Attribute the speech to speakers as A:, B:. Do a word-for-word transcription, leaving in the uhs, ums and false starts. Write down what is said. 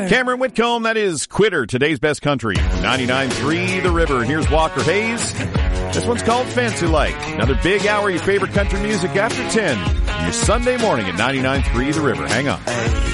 A: Cameron Whitcomb, that is Quitter, today's best country. ninety-nine point three The River. And here's Walker Hayes. This one's called Fancy Like. Another big hour of your favorite country music after ten. Your Sunday morning at ninety-nine point three The River. Hang on.